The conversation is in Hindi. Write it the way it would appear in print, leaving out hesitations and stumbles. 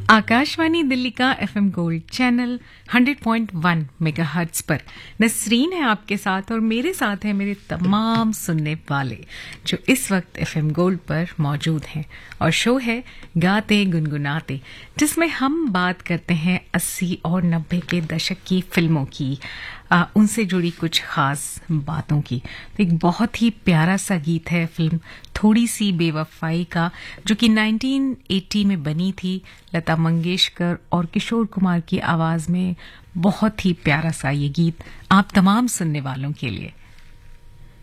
आकाशवाणी दिल्ली का एफएम गोल्ड चैनल 100.1 मेगाहर्ट्ज पर नसरीन है आपके साथ और मेरे साथ है मेरे तमाम सुनने वाले जो इस वक्त एफएम गोल्ड पर मौजूद हैं। और शो है गाते गुनगुनाते, जिसमें हम बात करते हैं 80 और 90 के दशक की फिल्मों की, उनसे जुड़ी कुछ खास बातों की। तो एक बहुत ही प्यारा सा गीत है फिल्म थोड़ी सी बेवफाई का, जो कि 1980 में बनी थी लता मंगेशकर और किशोर कुमार की आवाज में। बहुत ही प्यारा सा ये गीत आप तमाम सुनने वालों के लिए।